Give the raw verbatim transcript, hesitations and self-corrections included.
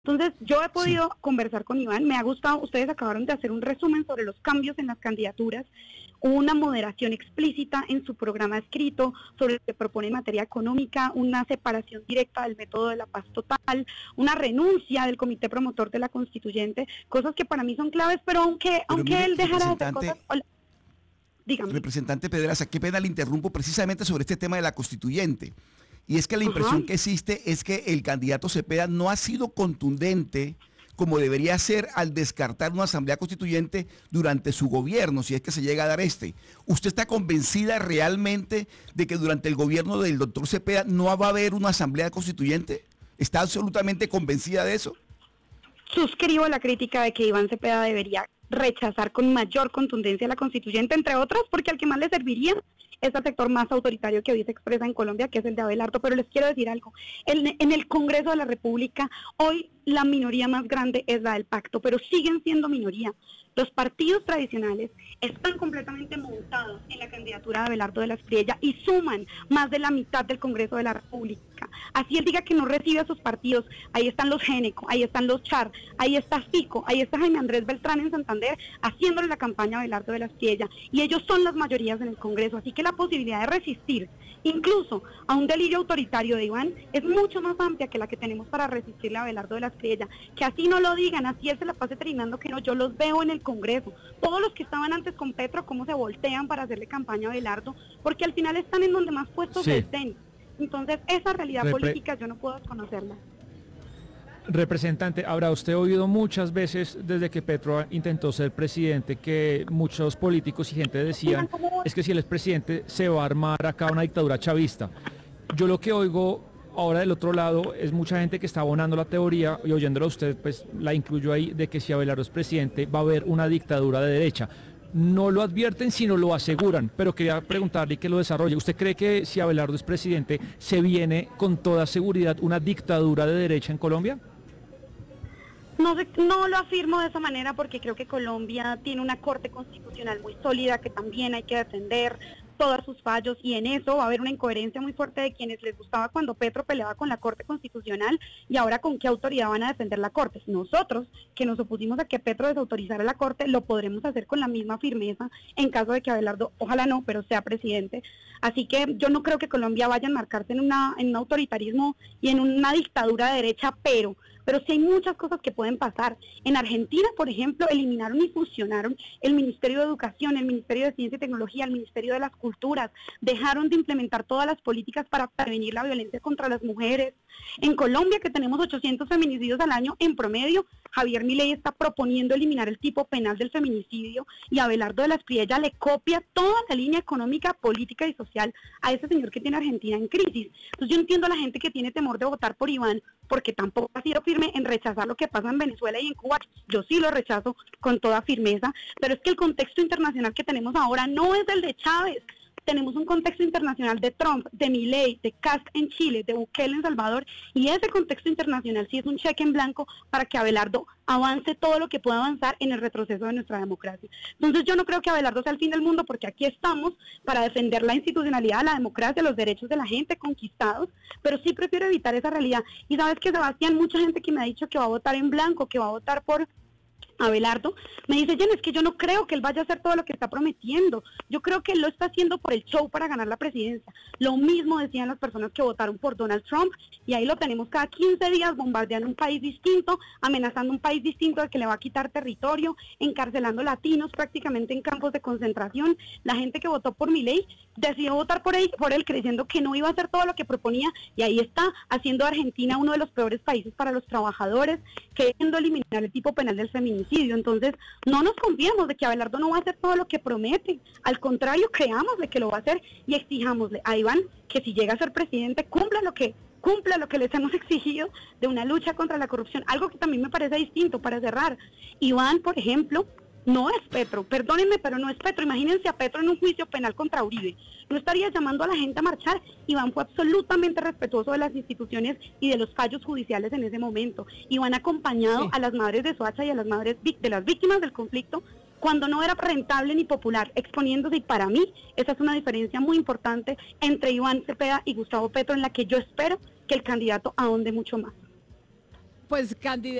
Entonces, yo he podido Sí. conversar con Iván, me ha gustado, ustedes acabaron de hacer un resumen sobre los cambios en las candidaturas, hubo una moderación explícita en su programa escrito sobre lo que propone en materia económica, una separación directa del método de la paz total, una renuncia del comité promotor de la constituyente, cosas que para mí son claves, pero aunque, Pero aunque mire, él dejara de hacer representante, cosas, hola, dígame. representante Pedraza, qué pena le interrumpo precisamente sobre este tema de la constituyente. Y es que la Ajá. impresión que existe es que el candidato Cepeda no ha sido contundente como debería ser al descartar una asamblea constituyente durante su gobierno, si es que se llega a dar este. ¿Usted está convencida realmente de que durante el gobierno del doctor Cepeda no va a haber una asamblea constituyente? ¿Está absolutamente convencida de eso? Suscribo la crítica de que Iván Cepeda debería rechazar con mayor contundencia la constituyente, entre otras, porque al que más le serviría es al sector más autoritario que hoy se expresa en Colombia, que es el de Abelardo. Pero les quiero decir algo, en, en el Congreso de la República, hoy la minoría más grande es la del pacto, pero siguen siendo minoría. Los partidos tradicionales están completamente montados en la candidatura de Abelardo de la Espriella y suman más de la mitad del Congreso de la República. Así él diga que no recibe a sus partidos, ahí están los Géneco, ahí están los Char, ahí está Fico, ahí está Jaime Andrés Beltrán en Santander haciéndole la campaña a Abelardo de la Espriella, y ellos son las mayorías en el Congreso, así que la posibilidad de resistir incluso a un delirio autoritario de Iván es mucho más amplia que la que tenemos para resistirle a Abelardo de la Espriella. Que así no lo digan, así él se la pase trinando que no, yo los veo en el Congreso, todos los que estaban antes con Petro, cómo se voltean para hacerle campaña a Abelardo, porque al final están en donde más puestos Sí. estén. Entonces esa realidad Repre- política yo no puedo desconocerla. Representante, habrá usted oído muchas veces desde que Petro intentó ser presidente que muchos políticos y gente decían es que si él es presidente se va a armar acá una dictadura chavista. Yo lo que oigo ahora del otro lado es mucha gente que está abonando la teoría y oyéndola a usted pues la incluyo ahí de que si Abelardo es presidente va a haber una dictadura de derecha. No lo advierten sino lo aseguran, pero quería preguntarle que lo desarrolle. ¿Usted cree que si Abelardo es presidente se viene con toda seguridad una dictadura de derecha en Colombia? No, sé, no lo afirmo de esa manera porque creo que Colombia tiene una corte constitucional muy sólida que también hay que defender todos sus fallos, y en eso va a haber una incoherencia muy fuerte de quienes les gustaba cuando Petro peleaba con la Corte Constitucional y ahora con qué autoridad van a defender la Corte. Nosotros, que nos opusimos a que Petro desautorizara la Corte, lo podremos hacer con la misma firmeza en caso de que Abelardo, ojalá no, pero sea presidente. Así que yo no creo que Colombia vaya a enmarcarse en, una, en un autoritarismo y en una dictadura de derecha, pero... pero sí hay muchas cosas que pueden pasar. En Argentina, por ejemplo, eliminaron y fusionaron el Ministerio de Educación, el Ministerio de Ciencia y Tecnología, el Ministerio de las Culturas, dejaron de implementar todas las políticas para prevenir la violencia contra las mujeres. En Colombia, que tenemos ochocientos feminicidios al año en promedio, Javier Milei está proponiendo eliminar el tipo penal del feminicidio y Abelardo de la Espriella le copia toda la línea económica, política y social a ese señor que tiene Argentina en crisis. Entonces yo entiendo a la gente que tiene temor de votar por Iván, porque tampoco ha sido firme en rechazar lo que pasa en Venezuela y en Cuba. Yo sí lo rechazo con toda firmeza, pero es que el contexto internacional que tenemos ahora no es el de Chávez. Tenemos un contexto internacional de Trump, de Milei, de Kast en Chile, de Bukele en Salvador, y ese contexto internacional sí es un cheque en blanco para que Abelardo avance todo lo que pueda avanzar en el retroceso de nuestra democracia. Entonces yo no creo que Abelardo sea el fin del mundo, porque aquí estamos para defender la institucionalidad, la democracia, los derechos de la gente conquistados, pero sí prefiero evitar esa realidad. Y sabes que, Sebastián, mucha gente que me ha dicho que va a votar en blanco, que va a votar por Abelardo, me dice, Jen, es que yo no creo que él vaya a hacer todo lo que está prometiendo. Yo creo que él lo está haciendo por el show para ganar la presidencia. Lo mismo decían las personas que votaron por Donald Trump, y ahí lo tenemos cada quince días bombardeando un país distinto, amenazando un país distinto de que le va a quitar territorio, encarcelando latinos prácticamente en campos de concentración. La gente que votó por Milei decidió votar por él, por él creyendo que no iba a hacer todo lo que proponía, y ahí está haciendo a Argentina uno de los peores países para los trabajadores, queriendo eliminar el tipo penal del feminicidio. Entonces, no nos confiemos de que Abelardo no va a hacer todo lo que promete. Al contrario, creámosle que lo va a hacer y exijámosle a Iván que si llega a ser presidente cumpla lo que cumpla lo que les hemos exigido de una lucha contra la corrupción. Algo que también me parece distinto, para cerrar. Iván, por ejemplo, no es Petro, perdónenme, pero no es Petro. Imagínense a Petro en un juicio penal contra Uribe. No estaría llamando a la gente a marchar. Iván fue absolutamente respetuoso de las instituciones y de los fallos judiciales en ese momento. Iván ha acompañado Sí. a las madres de Soacha y a las madres vic- de las víctimas del conflicto cuando no era rentable ni popular, exponiéndose, y para mí esa es una diferencia muy importante entre Iván Cepeda y Gustavo Petro, en la que yo espero que el candidato ahonde mucho más. pues candid-